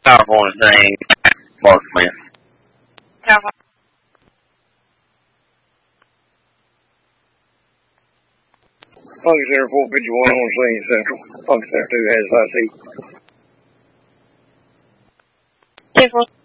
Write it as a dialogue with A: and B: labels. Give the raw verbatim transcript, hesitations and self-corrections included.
A: California's name, Mark Smith.
B: California.
C: Funky Center four fifty-one on Salience Central. Funky Center two has I C.
B: Yes,